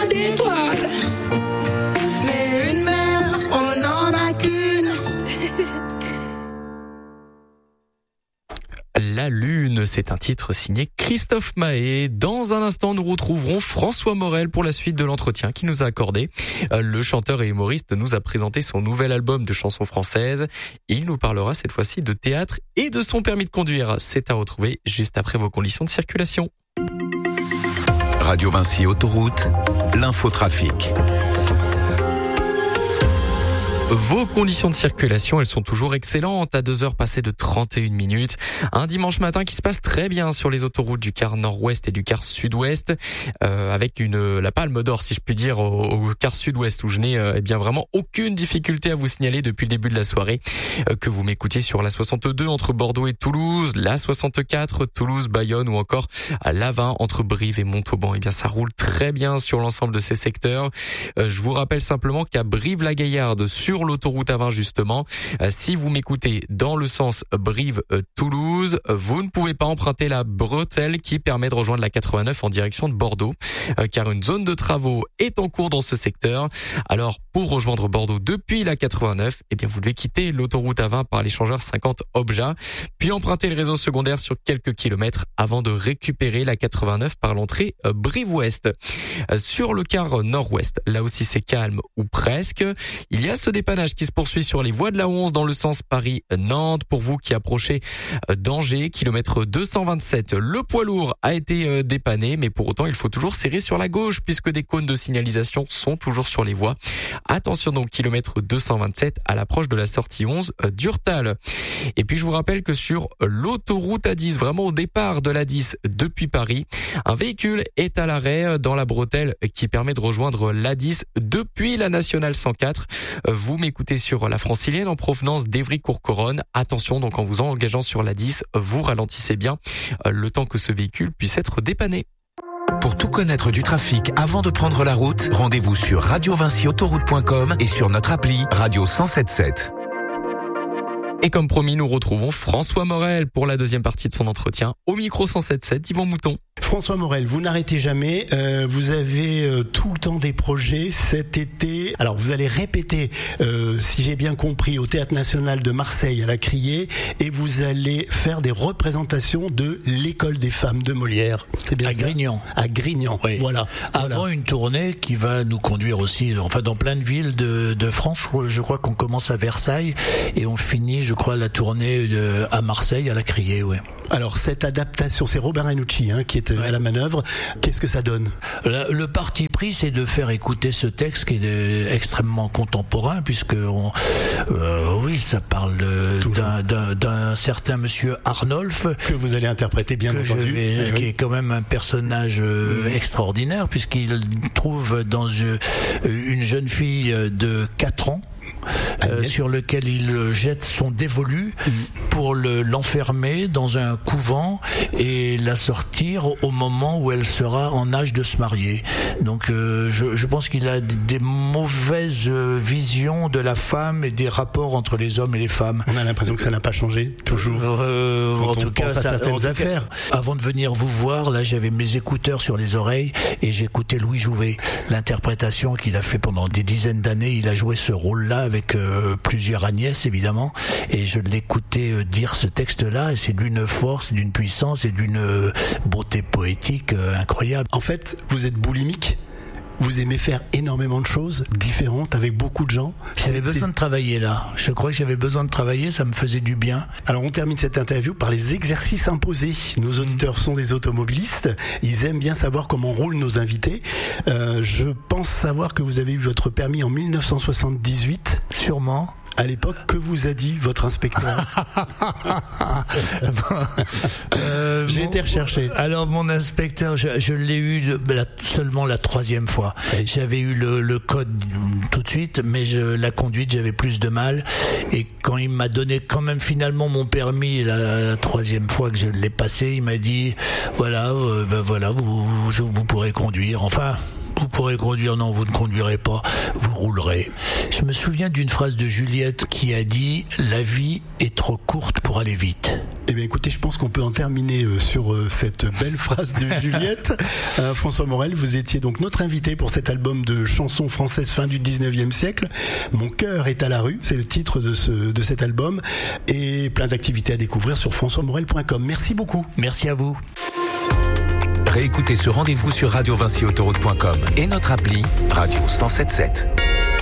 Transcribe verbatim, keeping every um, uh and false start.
d'étoiles. Mais une mère, on n'en a qu'une. La Lune, c'est un titre signé Christophe Mahé. Dans un instant, nous retrouverons François Morel pour la suite de l'entretien qu'il nous a accordé. Le chanteur et humoriste nous a présenté son nouvel album de chansons françaises. Il nous parlera cette fois-ci de théâtre et de son permis de conduire. C'est à retrouver juste après vos conditions de circulation. Radio Vinci Autoroute, l'infotrafic. Vos conditions de circulation, elles sont toujours excellentes à deux heures passées de trente et une minutes. Un dimanche matin qui se passe très bien sur les autoroutes du quart nord-ouest et du quart sud-ouest, euh, avec une la palme d'or, si je puis dire, au, au quart sud-ouest où je n'ai euh, eh bien vraiment aucune difficulté à vous signaler depuis le début de la soirée. Euh, que vous m'écoutiez sur la soixante-deux entre Bordeaux et Toulouse, la soixante-quatre Toulouse, Bayonne ou encore à l'A vingt entre Brive et Montauban. Eh bien ça roule très bien sur l'ensemble de ces secteurs. Euh, je vous rappelle simplement qu'à Brive-la-Gaillarde, sur l'autoroute A vingt justement, euh, si vous m'écoutez dans le sens Brive-Toulouse, euh, vous ne pouvez pas emprunter la bretelle qui permet de rejoindre la quatre-vingt-neuf en direction de Bordeaux, euh, car une zone de travaux est en cours dans ce secteur. Alors pour rejoindre Bordeaux depuis la quatre-vingt-neuf, eh bien vous devez quitter l'autoroute A vingt par l'échangeur cinquante Obja, puis emprunter le réseau secondaire sur quelques kilomètres avant de récupérer la quatre-vingt-neuf par l'entrée euh, Brive-Ouest. Euh, sur le quart nord-ouest, là aussi c'est calme ou presque. Il y a ce dépannage qui se poursuit sur les voies de la onze dans le sens Paris-Nantes. Pour vous qui approchez d'Angers, kilomètre deux cent vingt-sept, le poids lourd a été dépanné, mais pour autant il faut toujours serrer sur la gauche puisque des cônes de signalisation sont toujours sur les voies. Attention donc, kilomètre deux cent vingt-sept à l'approche de la sortie onze d'Urtal. Et puis je vous rappelle que sur l'autoroute A dix, vraiment au départ de l'A dix depuis Paris, un véhicule est à l'arrêt dans la bretelle qui permet de rejoindre l'A dix depuis la nationale cent quatre. Vous m'écoutez sur la francilienne en provenance d'Évry-Courcouronnes. Attention, donc en vous engageant sur l'A dix, vous ralentissez bien le temps que ce véhicule puisse être dépanné. Pour tout connaître du trafic avant de prendre la route, rendez-vous sur radio vinci autoroute point com et sur notre appli Radio cent sept sept. Et comme promis, nous retrouvons François Morel pour la deuxième partie de son entretien au micro cent sept sept, Yvan Mouton. François Morel, vous n'arrêtez jamais, euh, vous avez euh, tout le temps des projets cet été. Alors vous allez répéter, euh, si j'ai bien compris, au Théâtre National de Marseille à la Criée, et vous allez faire des représentations de l'École des femmes de Molière. C'est bien à ça Grignan. À Grignan, oui. Voilà. Avant voilà. Une tournée qui va nous conduire aussi, enfin dans plein de villes de, de France. Je crois qu'on commence à Versailles et on finit, je crois, la tournée de, à Marseille à la Criée, ouais. Alors cette adaptation, c'est Robert Ranucci hein, qui est à la manœuvre. Qu'est-ce que ça donne ? Le, le parti pris, c'est de faire écouter ce texte qui est de, extrêmement contemporain, puisque on, euh, oui, ça parle d'un, d'un, d'un certain monsieur Arnolphe que vous allez interpréter bien que entendu, je vais, oui, qui oui. est quand même un personnage euh, mmh. extraordinaire, puisqu'il trouve dans euh, une jeune fille de quatre ans. Euh, sur lequel il jette son dévolu mmh. pour le, l'enfermer dans un couvent et la sortir au moment où elle sera en âge de se marier. Donc euh, je, je pense qu'il a des mauvaises visions de la femme et des rapports entre les hommes et les femmes. On a l'impression que ça n'a pas changé, toujours. Euh, Quand en on tout pense cas, à ça, certaines en tout affaires. Cas, avant de venir vous voir, là j'avais mes écouteurs sur les oreilles et j'écoutais Louis Jouvet. L'interprétation qu'il a fait pendant des dizaines d'années, il a joué ce rôle-là avec euh, plusieurs Agnès évidemment, et je l'écoutais euh, dire ce texte-là, et c'est d'une force, d'une puissance et d'une euh, beauté poétique euh, incroyable. En fait, vous êtes boulimique. Vous aimez faire énormément de choses différentes avec beaucoup de gens. J'avais besoin de travailler là. Je crois que j'avais besoin de travailler, ça me faisait du bien. Alors on termine cette interview par les exercices imposés. Nos auditeurs sont des automobilistes. Ils aiment bien savoir comment roulent nos invités. Euh, je pense savoir que vous avez eu votre permis en dix-neuf cent soixante-dix-huit. Sûrement. À l'époque, que vous a dit votre inspecteur ? euh, J'ai mon, été recherché. Alors mon inspecteur, je, je l'ai eu la, seulement la troisième fois. Oui. J'avais eu le, le code tout de suite, mais je, la conduite, j'avais plus de mal. Et quand il m'a donné quand même finalement mon permis, la, la troisième fois que je l'ai passé, il m'a dit voilà, euh, ben voilà, vous, vous, vous pourrez conduire. Enfin. Vous pourrez conduire, non, vous ne conduirez pas, vous roulerez. Je me souviens d'une phrase de Juliette qui a dit « La vie est trop courte pour aller vite ». Eh bien, écoutez, je pense qu'on peut en terminer euh, sur euh, cette belle phrase de Juliette. Euh, François Morel, vous étiez donc notre invité pour cet album de chansons françaises fin du dix-neuvième siècle. Mon cœur est à la rue, c'est le titre de ce de cet album, et plein d'activités à découvrir sur françois morel point com. Merci beaucoup. Merci à vous. Réécoutez ce rendez-vous sur radio vinci autoroute point com et notre appli Radio cent soixante-dix-sept.